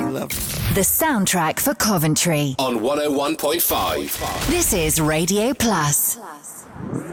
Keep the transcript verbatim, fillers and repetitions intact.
Love. The soundtrack for Coventry on one oh one point five. This is Radio Plus. Plus.